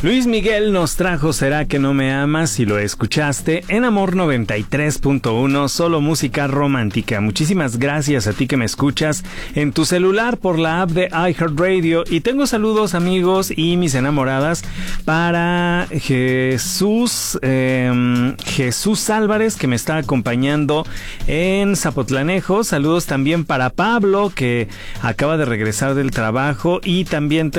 Luis Miguel nos trajo ¿Será que no me amas? Si lo escuchaste en Amor 93.1, solo música romántica. Muchísimas gracias a ti que me escuchas en tu celular por la app de iHeartRadio. Y tengo saludos, amigos y mis enamoradas, para Jesús Álvarez, que me está acompañando en Zapotlanejo. Saludos también para Pablo, que acaba de regresar del trabajo, y también